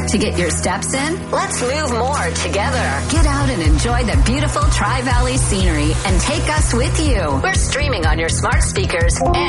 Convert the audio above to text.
To get your steps in? Let's move more together. Get out and enjoy the beautiful Tri-Valley scenery and take us with you. We're streaming on your smart speakers